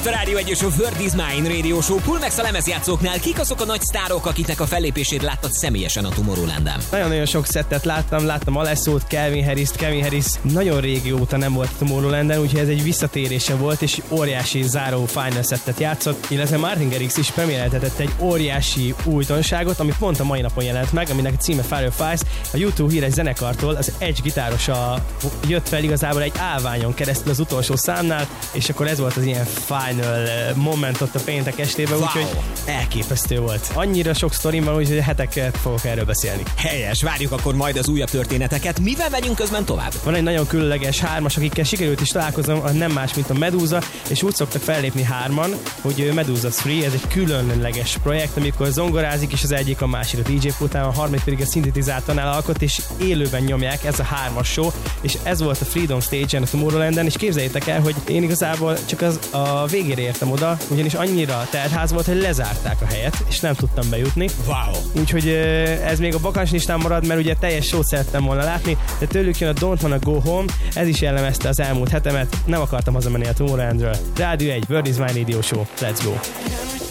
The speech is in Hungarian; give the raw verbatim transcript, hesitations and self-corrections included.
itt a Rádió egy és a Word is Mine Radio Show. Pulmex a lemezjátszóknál. Kik azok a nagy sztárok, akiknek a fellépését láttad személyesen a Tomorrowlanden? Nagyon-nagyon sok szettet láttam, láttam Alessót, Calvin Harris-t. Calvin Harris nagyon régóta nem volt a Tomorrowlanden, úgyhogy ez egy visszatérése volt, és óriási záró final szettet játszott, illetve Martin Garrix is premiereltetett egy óriási újdonságot, ami pont a mai napon jelent meg, aminek a címe Fire Files. A YouTube híres zenekartól az Edge gitárosa jött fel igazából egy állványon keresztül az utolsó számnál, és akkor ez volt az ilyen final moment ott a péntek estében, wow. Úgyhogy elképesztő volt. Annyira sok sztorim van, úgyhogy heteket fogok erről beszélni. Helyes, várjuk akkor majd az újabb történeteket. Mivel megyünk közben tovább? Van egy nagyon különleges hármas, akikkel sikerült is találkozom, nem más, mint a Medusa, és úgy szoktak fellépni hárman, hogy Medusa Free, ez egy különleges projekt, amikor zongorázik, és az egyik a másik a dé dzsé pultán, a harmadik pedig a szintetizátornál alkot, és élőben nyomják, ez a hármas show, és ez volt a Freedom Stage-en a Tomorrowlanden, és képzeljétek el, hogy én igazából csak az a végére értem oda, ugyanis annyira teltház volt, hogy lezárták a helyet, és nem tudtam bejutni. Wow. Úgyhogy ez még a bakancslistán marad, mert ugye teljes show szerettem volna látni, de tőlük jön a Don't Wanna Go Home, ez is jellemezte az elmúlt hetemet, nem akartam hazamenni a Tomorrowlandről. Rádió egy, Word is Mine Radio Show, let's go!